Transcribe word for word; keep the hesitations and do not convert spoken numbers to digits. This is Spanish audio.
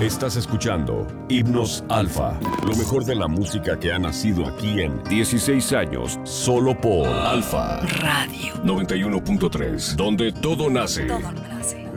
Estás escuchando Himnos Alfa, lo mejor de la música que ha nacido aquí en dieciséis años, solo por Alfa Radio noventa y uno punto tres, donde todo nace. Todo nace.